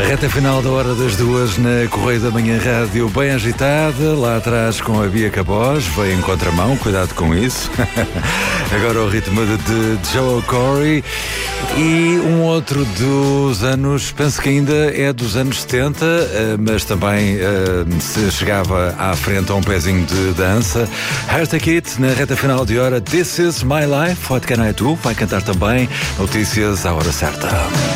A reta final da hora das 2 na Correio da Manhã Rádio, bem agitada, lá atrás com a Bia Cabós, veio em contramão, cuidado com isso. Agora o ritmo de Joel Corey e um outro dos anos, penso que ainda é dos anos 70, mas também se chegava à frente a um pezinho de dança. Heart Kit na reta final de hora, This Is My Life, What Can I Do? Vai cantar também notícias à hora certa.